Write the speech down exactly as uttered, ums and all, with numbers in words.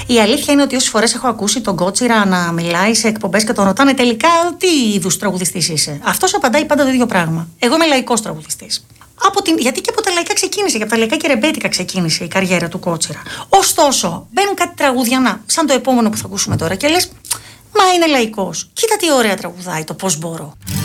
Η αλήθεια είναι ότι όσες φορές έχω ακούσει τον Κότσιρα να μιλάει σε εκπομπές και τον ρωτάνε τελικά τι είδους τραγουδιστής είσαι, αυτός απαντάει πάντα το ίδιο πράγμα. Εγώ είμαι λαϊκός τραγουδιστής. Από την... Γιατί και από τα λαϊκά ξεκίνησε, και από τα λαϊκά και ρεμπέτικα ξεκίνησε η καριέρα του Κότσιρα. Ωστόσο, μπαίνουν κάτι τραγούδια, σαν το επόμενο που θα ακούσουμε τώρα, και λες, μα είναι λαϊκός. Κοίτα τι ωραία τραγουδάει το πώς μπορώ.